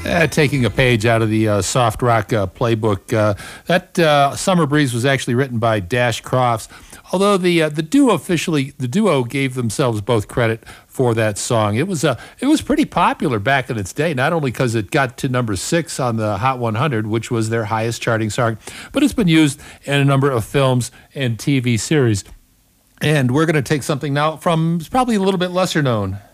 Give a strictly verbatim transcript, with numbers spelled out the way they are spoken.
Uh, taking a page out of the uh, soft rock uh, playbook. Uh, that uh, Summer Breeze was actually written by Dash Crofts, although the uh, the duo officially the duo gave themselves both credit for that song. It was uh, it was pretty popular back in its day, not only because it got to number six on the Hot one hundred, which was their highest charting song, but it's been used in a number of films and T V series. And we're going to take something now from probably a little bit lesser known.